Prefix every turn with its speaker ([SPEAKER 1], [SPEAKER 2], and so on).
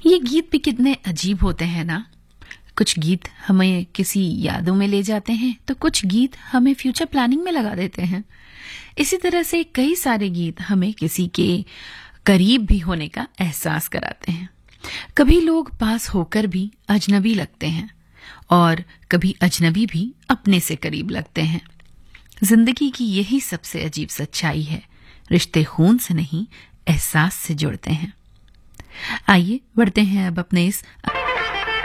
[SPEAKER 1] ये गीत भी कितने अजीब होते हैं ना। कुछ गीत हमें किसी यादों में ले जाते हैं तो कुछ गीत हमें फ्यूचर प्लानिंग में लगा देते हैं। इसी तरह से कई सारे गीत हमें किसी के करीब भी होने का एहसास कराते हैं। कभी लोग पास होकर भी अजनबी लगते हैं और कभी अजनबी भी अपने से करीब लगते हैं। जिंदगी की यही सबसे अजीब सच्चाई है, रिश्ते खून से नहीं एहसास से जुड़ते हैं। आइए बढ़ते हैं अब अपने इस